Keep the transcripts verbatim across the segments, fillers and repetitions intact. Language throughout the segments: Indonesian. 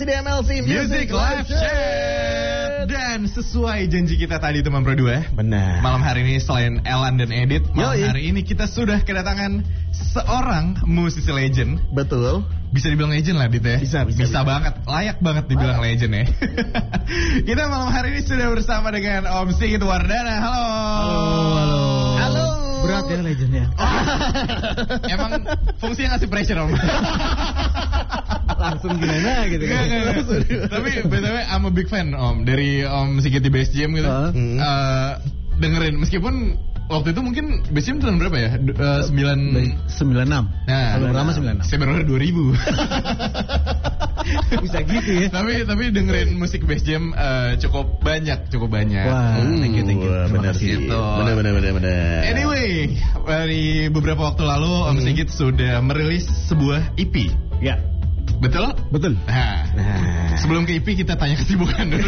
masih di M L C Music Live Chat. Dan sesuai janji kita tadi teman Pro dua, benar. Malam hari ini selain Elan dan Edit, malam Yoi. hari ini kita sudah kedatangan seorang musisi legend. Betul. Bisa dibilang legend lah, Dit ya. Bisa, bisa, bisa. banget, layak banget dibilang ah. legend ya. Kita malam hari ini sudah bersama dengan Om Sigit Wardana. Halo. Halo, halo. Halo. Berat ya legendnya. Oh, emang fungsinya ngasih pressure Om. Langsung gimana gitu kan. Gak, gak, gak. Tapi B T W I'm a big fan Om dari Om Sigit di Bass Jam gitu. Uh. Uh, dengerin meskipun waktu itu mungkin Bass Jam tahun berapa ya? Uh, sembilan sembilan enam. Nah, kalau pertama sembilan enam. Saya baru dua ribu. Bisa gitu ya. Tapi tapi dengerin musik Bass Jam uh, cukup banyak, cukup banyak. Wah, uh, thank you, thank you. Terima Benar kasih. sih. Gitu. Benar, benar, benar, benar. Anyway, dari beberapa waktu lalu Om Hmm. Sigit sudah merilis sebuah E P. Ya, Betul? betul. Nah, Nah, sebelum ke E P kita tanya kesibukan dulu.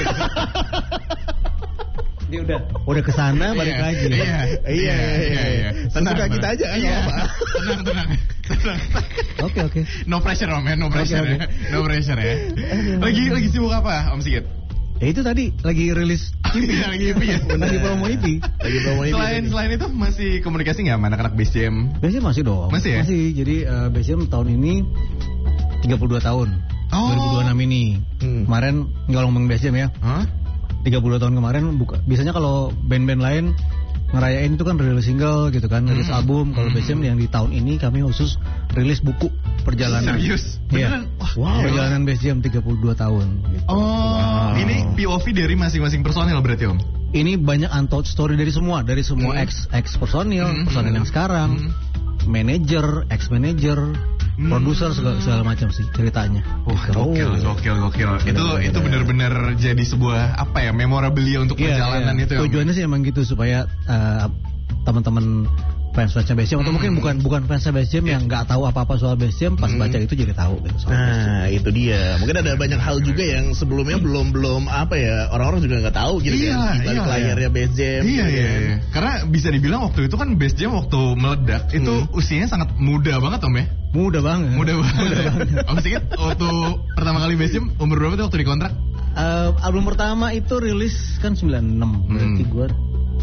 Dia udah udah kesana balik Iya, lagi. Iya, iya, iya, iya. Sesuka kita aja kan, Iya. nggak apa-apa. Tenang, tenang, tenang. Oke, oke. No pressure Om ya, no pressure Oke, ya, no pressure ya. Lagi lagi sibuk apa Om Sigit? Ya itu tadi lagi rilis E P. Iya, lagi E P ya. Lagi promo E P. lagi promo ini. Selain selain itu masih komunikasi nggak sama anak-anak Bass Jam? Biasanya masih dong. Masih ya? Masih. Jadi uh, Bass Jam tahun ini tiga puluh dua tahun. Oh. dua ribu dua puluh enam ini. Hmm. Kemarin nggak ngomong Bass Jam ya. Hah? tiga puluh dua tahun kemarin buka, biasanya kalau band-band lain ngerayain itu kan rilis single gitu kan, rilis Hmm. album. Kalau Hmm. Bass Jam yang di tahun ini kami khusus rilis buku perjalanan. Serius? Iya. Beneran? Wah, Wow. gila. Perjalanan Bass Jam tiga puluh dua tahun gitu. Oh, Wow. ini P O V dari masing-masing personil berarti Om? Ini banyak untold story dari semua, dari semua Hmm. ex ex personil, Hmm. personil yang sekarang, Hmm. manajer, ex manajer, Hmm. produser segala, segala macam sih ceritanya. Wah, Gitu. gokil, gokil, gokil. Itu Bener-bener. itu benar-benar jadi sebuah apa ya, memorabilia untuk Iya, perjalanan iya. itu ya. Om? Tujuannya sih emang gitu supaya uh, teman-teman fans-fansnya Bass Jam atau Hmm. mungkin bukan bukan fansnya Bass Jam yang nggak tahu apa-apa soal Bass Jam pas Hmm. baca itu jadi tahu gitu soal Bass Jam. Nah, itu dia. Mungkin ada banyak hal juga yang sebelumnya belum belum apa ya, orang-orang juga nggak tahu gitu Iya, kan. Di balik iya, layarnya Bass Jam. Iya, gitu iya, kan. iya. Karena bisa dibilang waktu itu kan Bass Jam waktu meledak itu Hmm. usianya sangat muda banget Om ya. Mudah banget. Muda banget. Mudah banget. Om Sigit waktu pertama kali Bass Jam umur berapa tuh waktu dikontrak? Uh, album pertama itu rilis kan sembilan puluh enam. Berarti Hmm. gue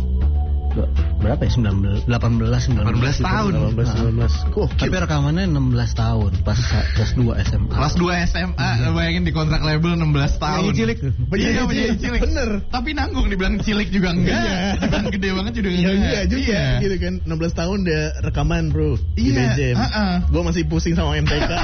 berapa ya? sembilan belas, delapan belas, sembilan belas, delapan belas tahun. delapan belas, sembilan belas. Nah, tapi rekamannya enam belas tahun pas kelas dua S M A. Kelas dua S M A, bayangin di kontrak label enam belas tahun. Penyanyi cilik tuh. Penyanyi Iya, penyanyi cilik. cilik. Bener. Tapi nanggung dibilang cilik juga enggak. Iya. Dibilang gede banget juga Iya enggak. enggak juga Iya. gitu kan. enam belas tahun dia rekaman bro di Iya, Bass Jam. uh-uh. Gue masih pusing sama M T K.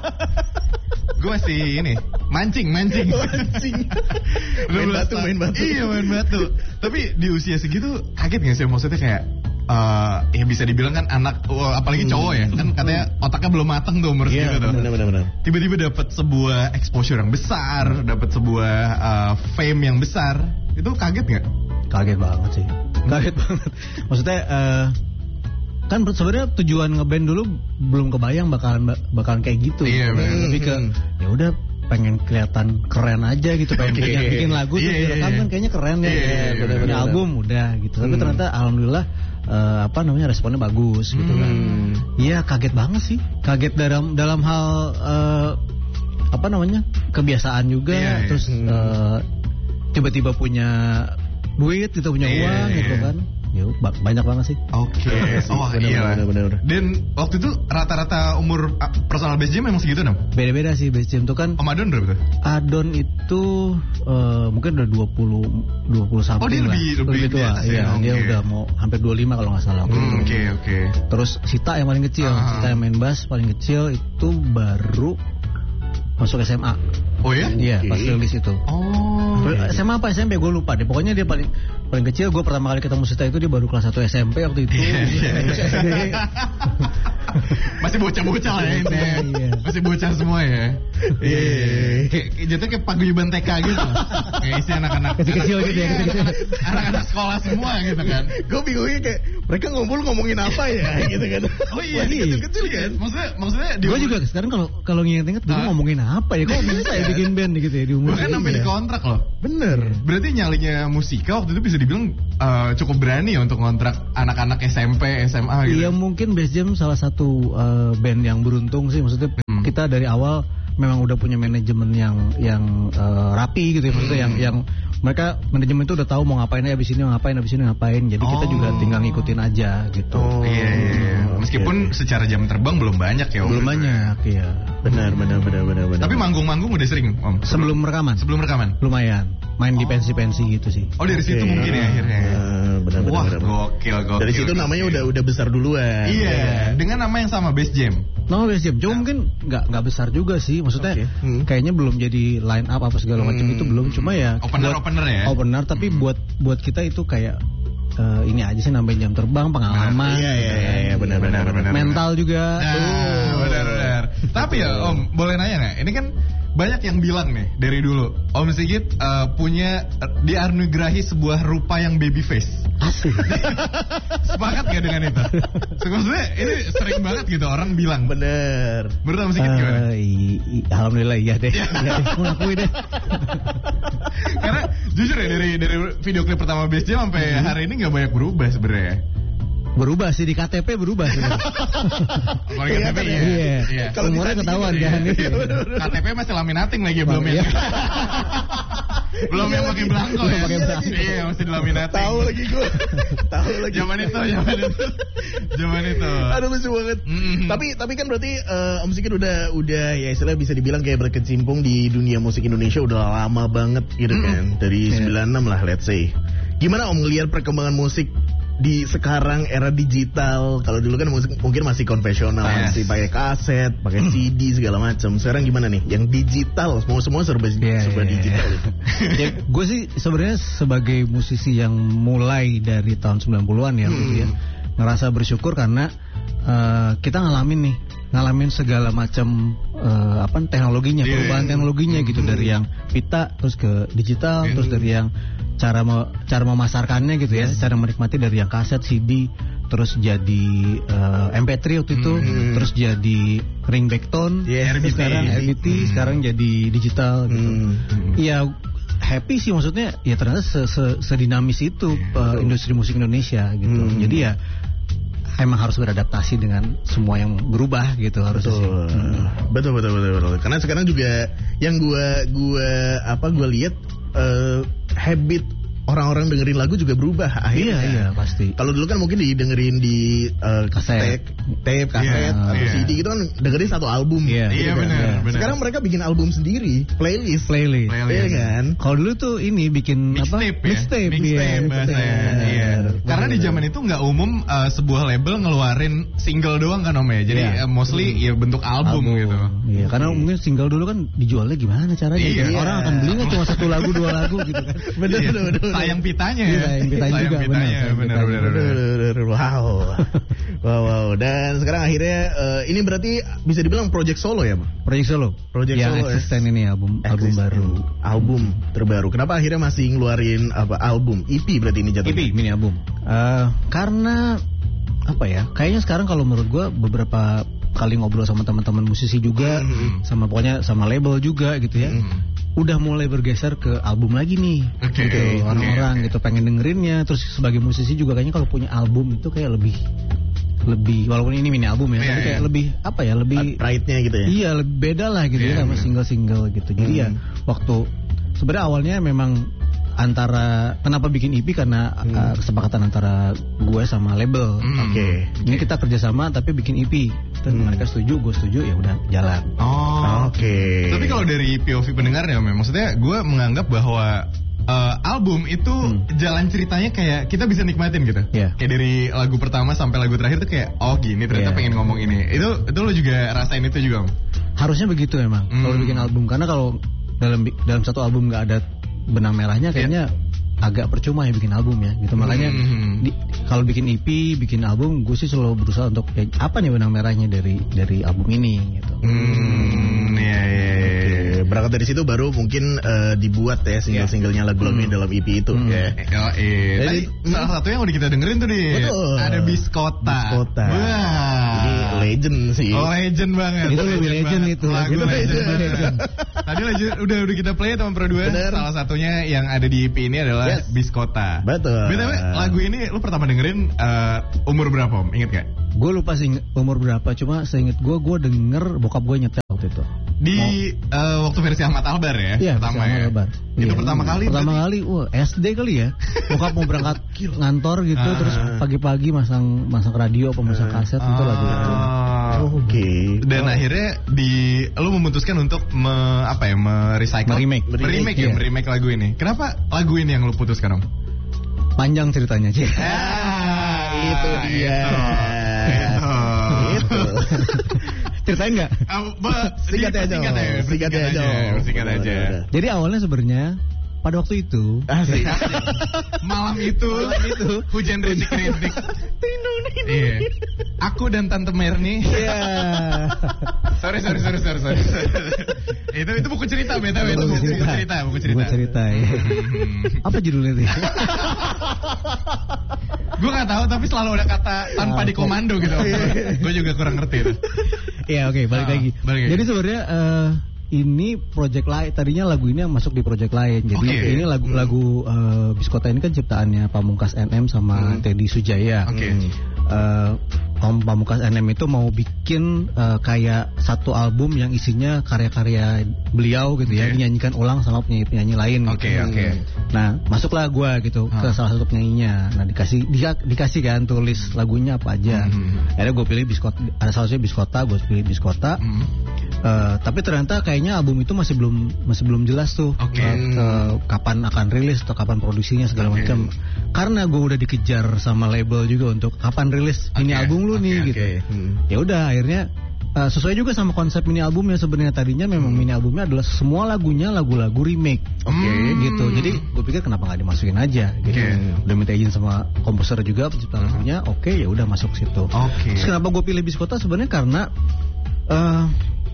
Gue masih ini mancing, mancing. Mancing. Main enam belas batu, tahun. main batu. Iya, main batu. Tapi di usia segitu kaget gak sih maksudnya kayak eh ya bisa dibilang kan anak, wah, apalagi cowok ya, kan katanya otaknya belum matang tuh umur Iya, segitu tuh. benar-benar. Tiba-tiba dapat sebuah exposure yang besar, dapat sebuah uh, fame yang besar. Itu kaget nggak? Kaget banget sih. Kaget banget. Maksudnya eh, kan sebenarnya tujuan ngeband dulu belum kebayang bakalan bakalan kayak gitu. Iya, bener. Lebih ke ya udah pengen kelihatan keren aja gitu, pengen Oke. bikin, bikin lagu Iya, terus iya, direkam iya. kan kayaknya keren ya. Iya, iya, iya, Punya bener-bener. album udah gitu. Tapi Hmm. ternyata alhamdulillah eh, apa namanya responnya bagus gitu kan. Hmm. Iya, kaget banget sih. Kaget dalam dalam hal eh, apa namanya? Kebiasaan juga, Iya, iya. terus Hmm. eh, tiba-tiba punya duit, kita punya Iya, uang iya. gitu kan. Ya ba- banyak banget sih. Oke. Oh Bener, iya. bener, bener, bener. Dan waktu itu rata-rata umur uh, personal Bass Jam memang segitu nam? Beda-beda sih Bass Jam tuh kan. Om Adon berapa tuh? Adon itu eh, mungkin udah dua puluh dua puluh something Oh, dia lah. lebih- lebih di tua. atas ya? Iya, dia Oke. udah mau hampir dua puluh lima kalau nggak salah. waktu Hmm, itu. Oke oke. Terus Sita yang paling kecil, Ah. Sita yang main bass paling kecil itu baru masuk S M A. Oh ya? Iya, Oke. pas rilis itu. Oh. S M A apa S M P gue lupa deh. Pokoknya dia paling paling kecil. Gue pertama kali ketemu Sita itu dia baru kelas satu S M P waktu itu. Iya, iya. Masih S D. Masih bocah-bocah lah ya ini. ya. Iya. Masih bocah semua ya. Iya. Kayak jatuhnya kayak paguyuban T K gitu. Kayak isi anak-anak Kecil-kecil gitu ya, Iya, kecil-kecil. anak-anak sekolah semua gitu kan. Gue bingungnya kayak mereka ngumpul ngomongin apa ya gitu kan. Oh iya, Masih kecil-kecil kan. Maksudnya maksudnya di Gue umur- juga sekarang kalau kalau nginget-inget dulu Hah? ngomongin apa ya? Kok bisa ya bikin band gitu ya di umur bahkan segini sampai ya? di kontrak loh. Bener. Berarti nyalinya musika waktu itu bisa dibilang eh, cukup berani ya untuk kontrak anak-anak S M P, S M A gitu. Iya, mungkin Bass Jam salah satu uh, band yang beruntung sih. Maksudnya Hmm. kita dari awal memang udah punya manajemen yang yang uh, rapi gitu ya, maksudnya yang yang mereka manajemen itu udah tahu mau ngapain, abis ini mau ngapain, abis ini ngapain. Jadi kita Oh. juga tinggal ngikutin aja gitu. Oh. Iya, iya, iya. Meskipun secara jam terbang belum banyak ya Om. Belum banyak, iya. Benar, benar, benar, benar, benar. Tapi manggung-manggung udah sering Om. Sebelum rekaman, Sebelum rekaman. lumayan. Main di pensi-pensi gitu sih. Oh dari situ Oke. mungkin ya akhirnya. Eh, benar, benar, Wah benar, benar. gokil gokil. Dari situ namanya gokil. udah udah besar duluan. Iya, dengan nama yang sama Bass Jam. No Bass Jam, cuma mungkin nggak nggak besar juga sih. Maksudnya Oke. Hmm. kayaknya belum jadi line up apa segala macam Hmm. itu belum. Cuma ya Opener buat- opener ya. opener, tapi buat buat kita itu kayak eh, ini aja sih, nambahin jam terbang, pengalaman. Iya, iya, iya, iya, benar, benar, benar. Mental juga. Nah, benar-benar. Tapi ya Om, boleh nanya nggak? Ini kan banyak yang bilang nih dari dulu, Om Sigit eh, punya dianugerahi sebuah rupa yang baby face. Asik. Sepakat gak dengan itu? So, maksudnya ini sering banget gitu orang bilang. Bener. Menurut Om Sigit gimana? Eh, i- i- Alhamdulillah iya deh. Iya, aku ngakui deh. Karena jujur ya dari dari video klip pertama Bass Jam sampai hari ini nggak banyak berubah sebenarnya. Berubah sih di K T P berubah sih. Kalau K T P iya. Iya. Iya. Kalau umurnya ketahuan Iya. kan. K T P masih laminating lagi belum ya. Iya. Belum yang pakai belangko Belum ya. pakai belangko. Iya, masih dilaminating. Tahu lagi gue. Tahu lagi. Zaman itu, zaman itu. Zaman itu. Aduh lucu banget. Mm. Tapi tapi kan berarti eh, Om Sigit udah udah ya istilahnya bisa dibilang kayak berkecimpung di dunia musik Indonesia udah lama banget gitu Mm. kan. Dari Iya. sembilan puluh enam lah let's say. Gimana Om ngelihat perkembangan musik di sekarang era digital? Kalau dulu kan musik mungkin masih konvensional, Yes. masih pakai kaset, pakai C D segala macam. Sekarang gimana nih? Yang digital, semua semua serba Iya, serba iya, digital. iya. Ya, gue sih sebenarnya sebagai musisi yang mulai dari tahun sembilan puluhan ya, gitu ya, ngerasa bersyukur karena eh, kita ngalamin nih, ngalamin segala macam eh, apa teknologinya, Iya, perubahan iya. teknologinya gitu, dari yang pita terus ke digital, Iya. terus dari yang cara me- cara memasarkannya gitu ya, cara menikmati dari yang kaset, C D, terus jadi eh, M P tiga waktu itu, Hmm. terus jadi ringback tone, Yes, terus sekarang R B T. R B T, sekarang jadi digital gitu. Hmm. Iya, happy sih, maksudnya ya ternyata se- se- sedinamis itu uh, industri musik Indonesia gitu. Hmm. Jadi ya emang harus beradaptasi dengan semua yang berubah gitu harusnya sih. Betul. Hmm. betul betul betul betul. Karena sekarang juga yang gua gua apa gua lihat eh, habit orang-orang dengerin lagu juga berubah akhirnya. Iya iya pasti. Kalau dulu kan mungkin didengerin di eh, Kaset. tape, tape, kaset, Iya, atau iya. C D gitu kan dengerin satu album. Iya. gitu Iya, kan. benar, benar. Sekarang mereka bikin album sendiri, playlist. Playlist. Playlist. Iya kan? Kalau dulu tuh ini bikin apa? Mixtape ya? Mixtape, Mixtape iya. bahasanya. Bener. Iya. Karena di Bener. zaman itu nggak umum uh, sebuah label ngeluarin single doang kan Om ya. Jadi Iya. uh, mostly ya bentuk album, gitu. Iya, karena mungkin single dulu kan dijualnya gimana caranya? Iya. Gitu. Orang akan beli nggak cuma satu lagu dua lagu gitu kan? Bener, Iya. bener, bener. Sayang pitanya ya. Iya, sayang pitanya juga, pitanya, bener, sayang bener, pitanya. bener, bener. Aduh, aduh, aduh, Wow. Wow, wow. Dan sekarang akhirnya eh, ini berarti bisa dibilang project solo ya, Bang? Project solo. Project yang solo, ya. eksisten ini album album Exist baru. in- Album terbaru. Kenapa akhirnya masih ngeluarin apa album E P berarti ini E jatuhnya? P mini album. Eh, karena apa ya? Kayaknya sekarang kalau menurut gua beberapa kali ngobrol sama teman-teman musisi juga, Mhm. sama pokoknya sama label juga gitu ya. Hmm. Udah mulai bergeser ke album lagi nih. Oke, gitu. oke, Orang-orang oke. gitu pengen dengerinnya. Terus sebagai musisi juga kayaknya kalau punya album itu kayak lebih lebih walaupun ini mini album ya, Iya, tapi kayak iya. lebih apa ya? Lebih Pride-nya gitu ya. iya lebih beda lah gitu Iya, ya sama iya. single-single gitu. Jadi ya Hmm. waktu sebenarnya awalnya memang antara kenapa bikin E P karena Hmm. uh, kesepakatan antara gue sama label. Hmm. Oke. Ini kita kerjasama tapi bikin E P. Dan Hmm. mereka setuju, gue setuju, ya udah jalan. Oh. Oke. Tapi kalau dari P O V pendengarnya, Om, maksudnya gue menganggap bahwa uh, album itu Hmm. jalan ceritanya kayak kita bisa nikmatin gitu. Iya. Kayak dari lagu pertama sampai lagu terakhir tuh kayak oh gini ternyata Iya. pengen ngomong ini. Itu itu lo juga rasain itu juga, Om? Harusnya begitu memang Hmm. kalau bikin album, karena kalau dalam bi- dalam satu album nggak ada benang merahnya kayaknya agak percuma ya bikin album ya gitu. Makanya Hmm. di- kalau bikin E P, bikin album, gue sih selalu berusaha untuk ya, apa nih benang merahnya dari dari album ini gitu. Hmm, iya, iya, iya. Oke, berangkat dari situ baru mungkin eh, dibuat ya single-singlenya lagu-lagunya dalam E P itu Hmm. ya. Eh, Oh, iya. Tadi Jadi, salah satu yang udah kita dengerin tuh di Betul. ada Biskota. Biskota. Wah. Ini legend sih. Oh, legend banget. Itu lebih legend banget. itu. Lagu Itu legend lebih banget. legend. Tadi legend, udah udah kita play teman produser. Bener. Salah satunya yang ada di E P ini adalah Yes. Biskota. Betul. B T W lagu ini lu pertama dengerin eh, umur berapa, Om? Ingat gak? Gue lupa sih umur berapa, cuma seinget gue, gue denger bokap gue nyetel waktu itu. Di uh, waktu versi Ahmad Albar ya? Iya, pertama versi ya. Ahmad Albar. Itu Iya. pertama kali. Pertama berarti? kali, wah S D kali ya. Bokap mau berangkat ngantor gitu, Ah. terus pagi-pagi masang masang radio, pemasang kaset itu lagu itu. Ah. Oh, Oke. Dan akhirnya di lu memutuskan untuk me, apa ya, merecycle, Meremake. meremake ya, Iya. meremake lagu ini. Kenapa lagu ini yang lu putuskan, Om? Panjang ceritanya sih. Ah, Itu dia. Itu. Itu. Ceritain nggak? Ah, ba- Singkat aja, Singkat aja, Om. Singkat singkat aja, aja, Om. singkat Udah, aja. udah, udah. Jadi awalnya sebenarnya pada waktu itu Asik. Malam itu, Malam itu. hujan rintik-rintik. Iya. Aku dan Tante Merni. Iya. Sorry, sorry, sorry, sorry, sorry. itu itu buku cerita, beta, itu buku cerita, buku cerita. Buku cerita ya. Hmm. Apa judulnya itu? Gue nggak tahu, tapi selalu ada kata tanpa di komando gitu. Gue juga kurang ngerti itu. Iya, oke, balik Ah, lagi. balik lagi. Jadi sebenarnya eh, ini project lain, tadinya lagu ini yang masuk di project lain. Jadi Oke. ini lagu-lagu eh, Biskota ini kan ciptaannya Pamungkas N M sama Hmm. Teddy Sujaya. Oke. Eh, Om Pamungkas N M itu mau bikin eh, kayak satu album yang isinya karya-karya beliau gitu ya, Oke. dinyanyikan ulang sama penyanyi-penyanyi lain. Oke, gitu. oke. Nah, masuklah gua gitu ke Ah. salah satu penyanyinya. Nah, dikasih dia, dikasih kan tulis lagunya apa aja. Hmm. Akhirnya gue pilih Biskota, ada salah satunya Biskota, gue pilih Biskota. Hmm. Eh, tapi ternyata kayaknya album itu masih belum masih belum jelas tuh. Oke. Eh, eh, kapan akan rilis atau kapan produksinya segala Oke. macam. Karena gue udah dikejar sama label juga untuk kapan rilis mini Oke, album lu nih oke, gitu. oke. Hmm. Ya udah akhirnya eh, sesuai juga sama konsep mini albumnya. Sebenarnya tadinya memang mini albumnya adalah semua lagunya lagu-lagu remake. Oke. Hmm. Gitu. Jadi gue pikir kenapa nggak dimasukin aja gitu. Oke. Udah minta izin sama komposer juga pencipta lagunya. Oke, ya udah masuk situ. Oke. Terus kenapa gue pilih Biskota sebenarnya karena eh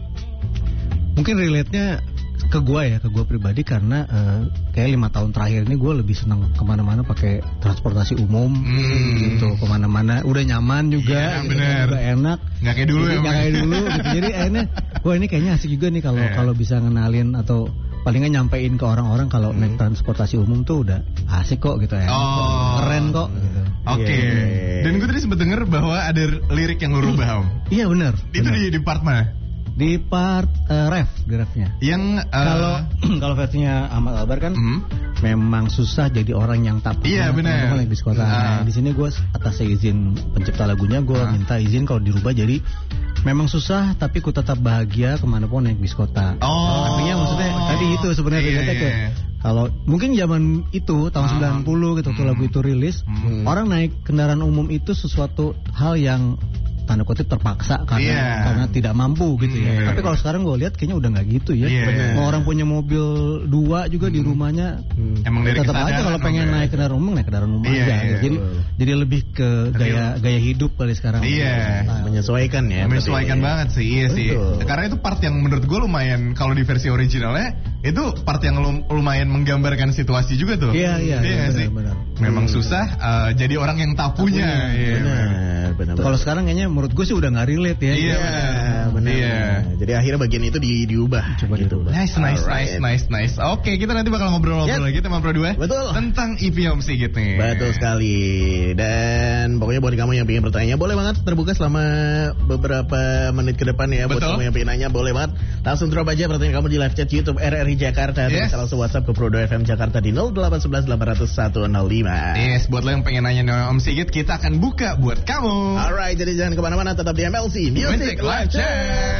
mungkin relate-nya ke gue ya, ke gue pribadi karena eh, kayak lima tahun terakhir ini gue lebih senang kemana-mana pakai transportasi umum Hmm. gitu, kemana-mana udah nyaman juga, Iya, gitu, bener. udah enak, Nggak kayak dulu jadi, ya, nggak Om. kayak dulu gitu. Jadi akhirnya, wah ini kayaknya asik juga nih kalau Iya. kalau bisa ngenalin atau paling nggak nyampein ke orang-orang kalau naik transportasi umum tuh udah asik kok gitu ya, Oh. keren kok. Gitu. Oke. Iya. Dan gue tadi sempet denger bahwa ada lirik yang lu rubah, Om. Iya benar. Itu benar. di, di part mana? Di part eh, ref, di refnya. Yang uh, Kalau kalau versinya Ahmad Albar kan hmm. memang susah jadi orang yang tak Iya, benar. teman-teman yang di sekolah. Ah. Nah, di sini gue atas izin pencipta lagunya gue Ah. minta izin kalau dirubah jadi memang susah tapi ku tetap bahagia kemanapun naik bis kota. Oh. Artinya maksudnya tadi itu sebenarnya Iya, relate-nya ke iya. kalau mungkin zaman itu tahun Ah. sembilan puluh gitu waktu Hmm. lagu itu rilis, Hmm. orang naik kendaraan umum itu sesuatu hal yang tanda kutip terpaksa karena Iya. karena tidak mampu gitu ya. Hmm, Tapi benar. kalau sekarang gue lihat kayaknya udah nggak gitu ya. Iya. Benar. Mau orang punya mobil dua juga di rumahnya, Hmm. Emang dari tetap aja kesadaran, kalau pengen Om, ya. naik kendaraan umum naik kendaraan umum Iya, aja. iya, jadi betul. jadi lebih ke gaya gaya hidup kali sekarang. Iya. Style. Menyesuaikan ya. Menyesuaikan berarti. banget sih, iya sih. Betul. Karena itu part yang menurut gue lumayan, kalau di versi originalnya itu part yang lum- lumayan menggambarkan situasi juga tuh. Iya, iya, nggak benar, sih? benar. Memang Hmm. susah eh, jadi orang yang tak punya. punya. Iya, Benar, benar. Kalau sekarang kayaknya menurut gue sih udah nggak relate ya. Iya, benar, benar. Iya. Jadi akhirnya bagian itu di, diubah. Coba gitu. dirubah. Nice, nice, Alright. nice, nice, nice. Oke, kita nanti bakal ngobrol-ngobrol Yep. lagi teman Pro dua. Betul. Tentang E P Om Sigit nih. Betul sekali. Dan pokoknya buat kamu yang pengen bertanya, boleh banget terbuka selama beberapa menit ke depan ya. Buat Betul. kamu yang pengen nanya, boleh banget. Langsung drop aja pertanyaan kamu di live chat YouTube R R I Jakarta. Atau Yes. bisa langsung WhatsApp ke Pro dua F M Jakarta di nol delapan satu satu delapan nol satu nol lima. Yes, buat lo yang pengen nanya sama Om Sigit, kita akan buka buat kamu. Alright, jadi jangan kemana-mana, tetap di M L C Music Music Live Live Chat. Chat.